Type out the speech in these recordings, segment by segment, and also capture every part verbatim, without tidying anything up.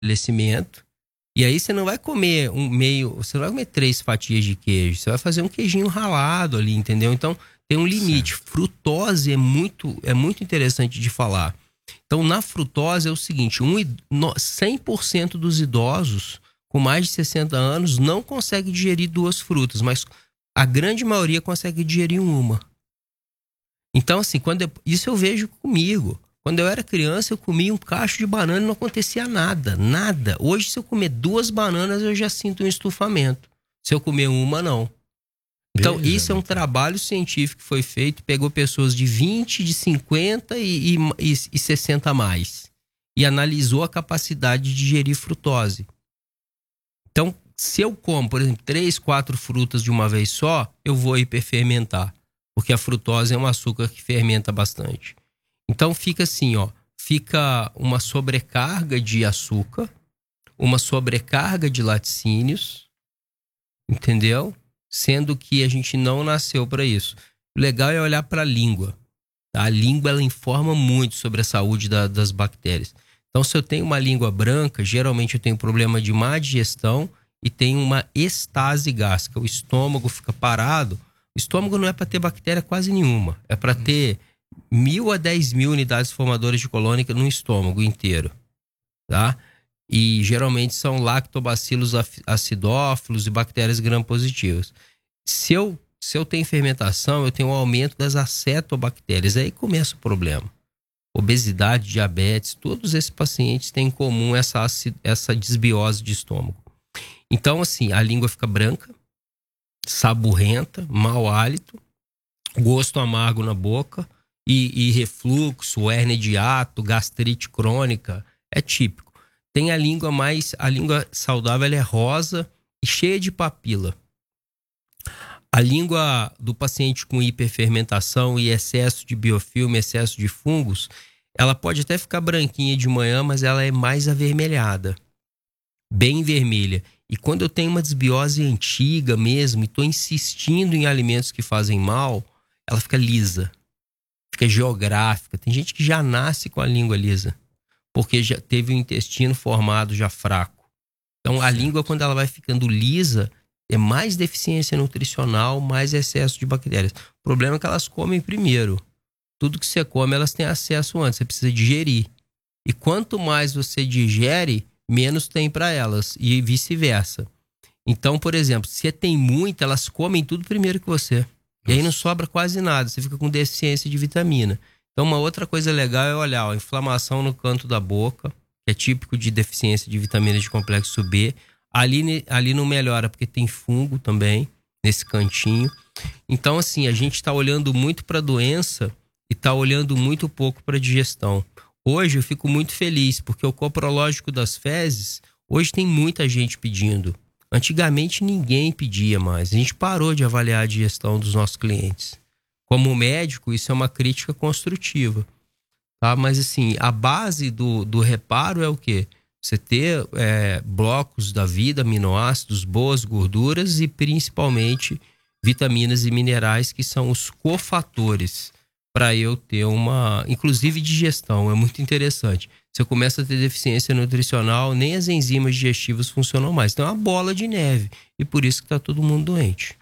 estabelecimento. E aí você não vai comer um meio, você não vai comer três fatias de queijo, você vai fazer um queijinho ralado ali, entendeu? Então tem um limite. Certo. Frutose é muito, é muito interessante de falar. Então na frutose é o seguinte, um, cem por cento dos idosos com mais de sessenta anos não consegue digerir duas frutas, mas a grande maioria consegue digerir uma. Então assim, quando eu, isso eu vejo comigo. Quando eu era criança, eu comia um cacho de banana e não acontecia nada, nada. Hoje, se eu comer duas bananas, eu já sinto um estufamento. Se eu comer uma, não. Então, Veja, isso é um trabalho científico que foi feito, pegou pessoas de vinte, de cinquenta e, e, e sessenta a mais. E analisou a capacidade de digerir frutose. Então, se eu como, por exemplo, três, quatro frutas de uma vez só, eu vou hiperfermentar. Porque a frutose é um açúcar que fermenta bastante. Então fica assim, ó, fica uma sobrecarga de açúcar, uma sobrecarga de laticínios, entendeu? Sendo que a gente não nasceu para isso. O legal é olhar para a língua. Tá? A língua ela informa muito sobre a saúde da, das bactérias. Então se eu tenho uma língua branca, geralmente eu tenho problema de má digestão e tenho uma estase gástrica. O estômago fica parado. O estômago não é para ter bactéria quase nenhuma, é para ter mil a dez mil unidades formadoras de colônica no estômago inteiro, tá? E geralmente são lactobacilos acidófilos e bactérias gram-positivas. Se eu, se eu tenho fermentação, eu tenho um aumento das acetobactérias, aí começa o problema. Obesidade, diabetes, todos esses pacientes têm em comum essa, essa desbiose de estômago. Então, assim, a língua fica branca, saburrenta, mau hálito, gosto amargo na boca, E, e refluxo, hérnia de hiato, gastrite crônica, é típico. Tem a língua mais, a língua saudável ela é rosa e cheia de papila. A língua do paciente com hiperfermentação e excesso de biofilme, excesso de fungos, ela pode até ficar branquinha de manhã, mas ela é mais avermelhada, bem vermelha. E quando eu tenho uma desbiose antiga mesmo e estou insistindo em alimentos que fazem mal, ela fica lisa. Fica geográfica. Tem gente que já nasce com a língua lisa, porque já teve o intestino formado já fraco. Então, a certo. Língua, quando ela vai ficando lisa, é mais deficiência nutricional, mais excesso de bactérias. O problema é que elas comem primeiro. Tudo que você come, elas têm acesso antes. Você precisa digerir. E quanto mais você digere, menos tem para elas. E vice-versa. Então, por exemplo, se tem muito, elas comem tudo primeiro que você. E aí não sobra quase nada, você fica com deficiência de vitamina. Então uma outra coisa legal é olhar, ó, inflamação no canto da boca, que é típico de deficiência de vitaminas de complexo B. Ali, ali não melhora porque tem fungo também nesse cantinho. Então assim, a gente está olhando muito para a doença e está olhando muito pouco para a digestão. Hoje eu fico muito feliz porque o coprológico das fezes, hoje tem muita gente pedindo. Antigamente ninguém pedia mais. A gente parou de avaliar a digestão dos nossos clientes. Como médico, isso é uma crítica construtiva. Tá? Mas assim, a base do, do reparo é o quê? Você ter é, blocos da vida, aminoácidos, boas gorduras e principalmente vitaminas e minerais, que são os cofatores para eu ter uma... Inclusive digestão, é muito interessante. Se eu começo a ter deficiência nutricional, nem as enzimas digestivas funcionam mais. Então é uma bola de neve. E por isso que está todo mundo doente.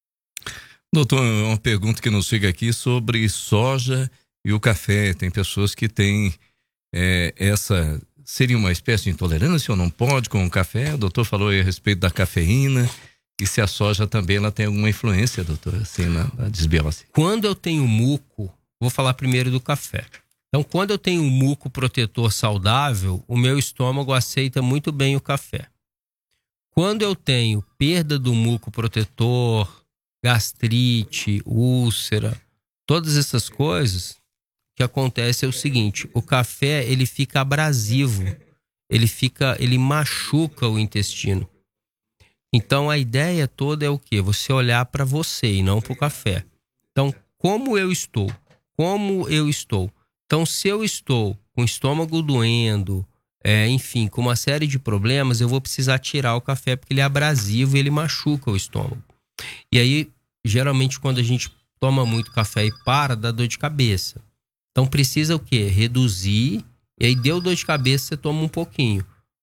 Doutor, uma pergunta que nos chega aqui sobre soja e o café. Tem pessoas que têm é, essa... Seria uma espécie de intolerância ou não pode com o café? O doutor falou aí a respeito da cafeína. E se a soja também ela tem alguma influência, doutor, assim, na, na desbiose? Quando eu tenho muco, vou falar primeiro do café. Então, quando eu tenho um muco protetor saudável, o meu estômago aceita muito bem o café. Quando eu tenho perda do muco protetor, gastrite, úlcera, todas essas coisas, o que acontece é o seguinte: o café ele fica abrasivo, ele fica, ele machuca o intestino. Então, a ideia toda é o quê? Você olhar para você e não para o café. Então, como eu estou? Como eu estou? Então, se eu estou com o estômago doendo, é, enfim, com uma série de problemas, eu vou precisar tirar o café porque ele é abrasivo e ele machuca o estômago. E aí, geralmente, quando a gente toma muito café e para, dá dor de cabeça. Então, precisa o quê? Reduzir, e aí deu dor de cabeça, você toma um pouquinho.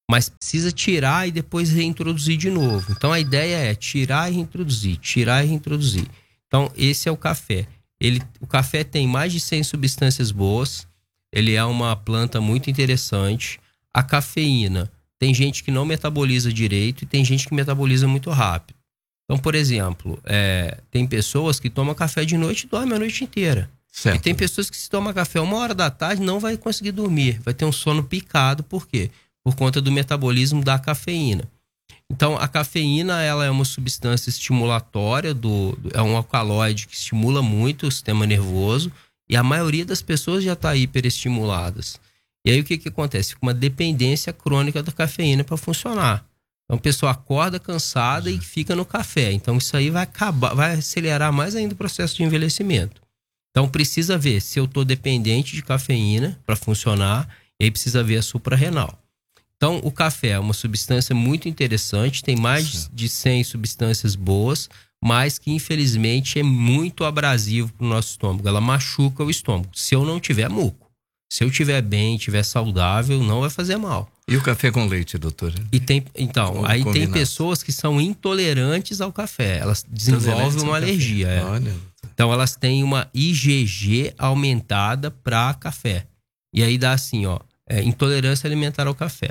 mas precisa tirar e depois reintroduzir de novo. Então a ideia é tirar e reintroduzir, tirar e reintroduzir. Então esse é o café. Ele, o café tem mais de cem substâncias boas, ele é uma planta muito interessante. A cafeína, tem gente que não metaboliza direito e tem gente que metaboliza muito rápido. Então, por exemplo, é, tem pessoas que tomam café de noite e dormem a noite inteira. Certo. E tem pessoas que se tomam café uma hora da tarde não vai conseguir dormir, vai ter um sono picado. Por quê? Por conta do metabolismo da cafeína. Então, a cafeína, ela é uma substância estimulatória, do, é um alcaloide que estimula muito o sistema nervoso e a maioria das pessoas já está hiperestimuladas. E aí o que, que acontece? Fica uma dependência crônica da cafeína para funcionar. Então, a pessoa acorda cansada e fica no café. Então, isso aí vai acabar, vai acelerar mais ainda o processo de envelhecimento. Então, precisa ver se eu estou dependente de cafeína para funcionar, e aí precisa ver a suprarrenal. Então, o café é uma substância muito interessante, tem mais de cem substâncias boas, mas que, infelizmente, é muito abrasivo para o nosso estômago. Ela machuca o estômago, se eu não tiver muco. Se eu estiver bem, estiver saudável, não vai fazer mal. E o café com leite, doutor? E tem, então, Ou aí combinado. tem pessoas que são intolerantes ao café. Elas desenvolvem uma alergia. É. Olha. Então, elas têm uma I G G aumentada para café. E aí dá assim, ó, é, intolerância alimentar ao café.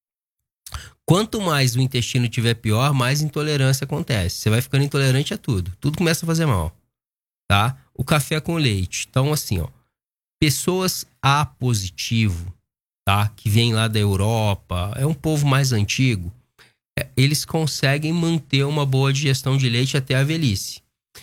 Quanto mais o intestino tiver pior, mais intolerância acontece. Você vai ficando intolerante a tudo. Tudo começa a fazer mal, tá? O café com leite. Então, assim, ó, pessoas A positivo, tá? Que vem lá da Europa, é um povo mais antigo, é, eles conseguem manter uma boa digestão de leite até a velhice.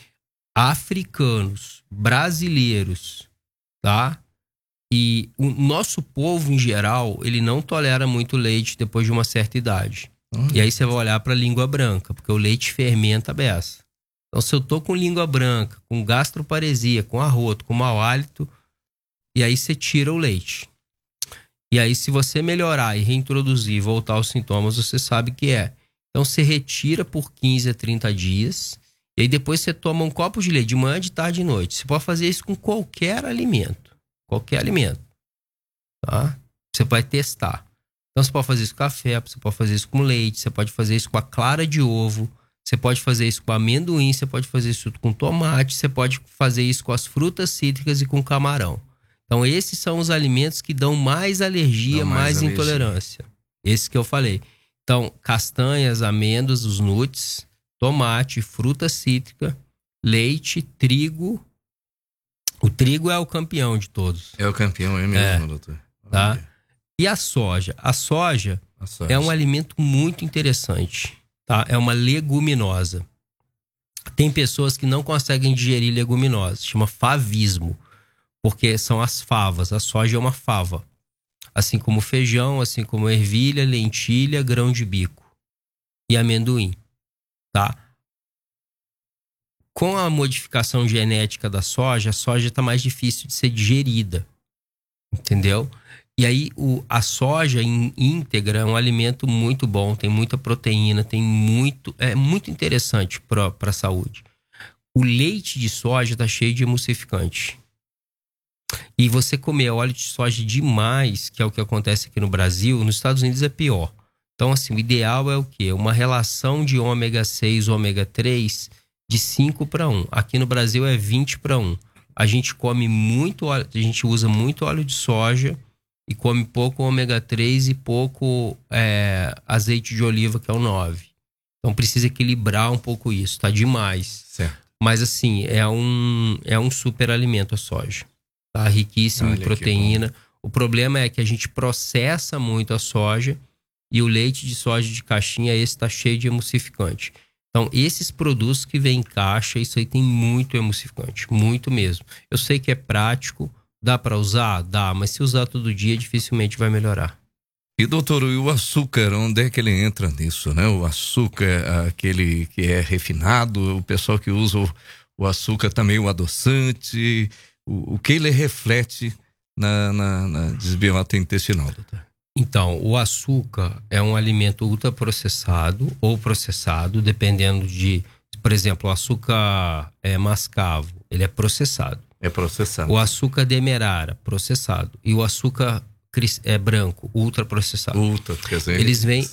Africanos, brasileiros, tá? E o nosso povo, em geral, ele não tolera muito leite depois de uma certa idade. Hum. E aí você vai olhar para a língua branca, porque o leite fermenta a beça. Então, se eu tô com língua branca, com gastroparesia, com arroto, com mau hálito, e aí você tira o leite. E aí, se você melhorar e reintroduzir, voltar aos sintomas, você sabe que é. Então, você retira por quinze a trinta dias, e aí depois você toma um copo de leite de manhã, de tarde e de noite. Você pode fazer isso com qualquer alimento. Qualquer alimento, tá? Você vai testar. Então você pode fazer isso com café, você pode fazer isso com leite, você pode fazer isso com a clara de ovo, você pode fazer isso com amendoim, você pode fazer isso com tomate, você pode fazer isso com as frutas cítricas e com camarão. Então esses são os alimentos que dão mais alergia, dão mais, mais alergia. Intolerância. Esses que eu falei. Então castanhas, amêndoas, os nuts, tomate, fruta cítrica, leite, trigo. O trigo é o campeão de todos. É o campeão, é mesmo, é, doutor. Tá? E a soja? A soja, a soja é um alimento muito interessante, tá? É uma leguminosa. Tem pessoas que não conseguem digerir leguminosas, chama favismo, porque são as favas. A soja é uma fava. Assim como feijão, assim como ervilha, lentilha, grão de bico e amendoim, tá? Com a modificação genética da soja, a soja está mais difícil de ser digerida, entendeu? E aí o, a soja in, íntegra é um alimento muito bom, tem muita proteína, tem muito, é muito interessante para a saúde. O leite de soja está cheio de emulsificante. E você comer óleo de soja demais, que é o que acontece aqui no Brasil, nos Estados Unidos é pior. Então, assim, o ideal é o quê? Uma relação de ômega seis, ômega três de cinco para um. Aqui no Brasil é vinte para um. A gente come muito óleo, a gente usa muito óleo de soja e come pouco ômega três e pouco é, azeite de oliva, que é o nove. Então precisa equilibrar um pouco isso, tá demais. Certo. Mas assim, é um, é um super alimento a soja. Tá riquíssimo Olha, em proteína. O problema é que a gente processa muito a soja e o leite de soja de caixinha, esse tá cheio de emulsificante. Então, esses produtos que vêm em caixa, isso aí tem muito emulsificante, muito mesmo. Eu sei que é prático, dá para usar? Dá, mas se usar todo dia, dificilmente vai melhorar. E doutor, e o açúcar, onde é que ele entra nisso, né? O açúcar, aquele que é refinado, o pessoal que usa o, o açúcar também, o adoçante, o, o que ele reflete na, na, na desbiota intestinal, doutor? Então, o açúcar é um alimento ultraprocessado ou processado, dependendo de, por exemplo, o açúcar é, mascavo, ele é processado. É processado. O açúcar demerara, processado. E o açúcar é branco, ultraprocessado. Ultra, quer dizer, Eles vêm